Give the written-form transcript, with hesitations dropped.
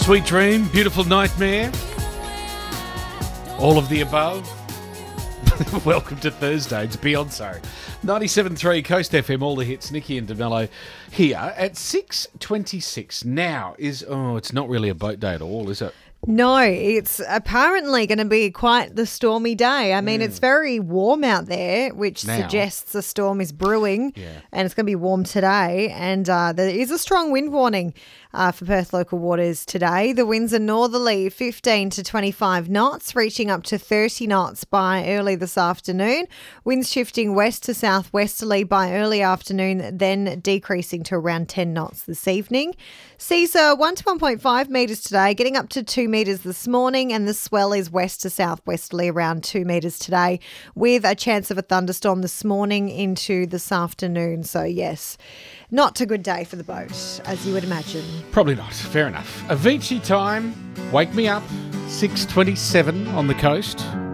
Sweet dream, beautiful nightmare, all of the above. Welcome to Thursday. It's Beyonce. 97.3 Coast FM, all the hits. Nikki and DeMello here at 6:26. Now it's not really a boat day at all, is it? No, it's apparently going to be quite the stormy day. I mean, it's very warm out there, which suggests a storm is brewing, and it's going to be warm today. And there is a strong wind warning for Perth local waters today. The winds are northerly, 15 to 25 knots, reaching up to 30 knots by early this afternoon. Winds shifting west to southwesterly by early afternoon, then decreasing to around 10 knots this evening. Seas are 1 to 1.5 metres today, getting up to 2 metres this morning, and the swell is west to southwesterly around 2 metres today, with a chance of a thunderstorm this morning into this afternoon. So yes, not a good day for the boat, as you would imagine. Probably not. Fair enough. Avicii time. Wake me up. 6:27 on the coast.